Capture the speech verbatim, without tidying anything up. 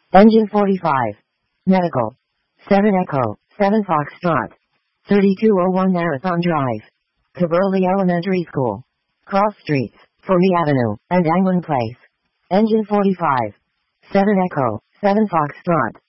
Engine forty-five. Medical. seven Echo, seven Foxtrot. thirty-two oh one Marathon Drive. Caberly Elementary School. Cross Streets, Formey Avenue, and Angwin Place. Engine forty-five. seven Echo, seven Foxtrot.